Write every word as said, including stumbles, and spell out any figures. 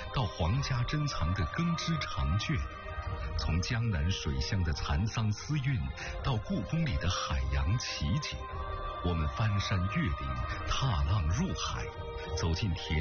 到皇家珍藏的耕织长卷，从江南水乡的蚕桑丝韵到故宫里的海洋奇景，我们翻山越岭，踏浪入海，走进田